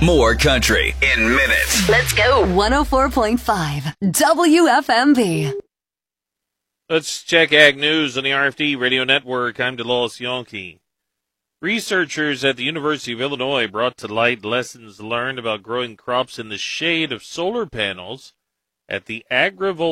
More country in minutes. Let's go. 104.5 WFMB. Let's check Ag News on the RFD Radio Network. I'm DeLois Yonke. Researchers at the University of Illinois brought to light lessons learned about growing crops in the shade of solar panels at the agrivoltaic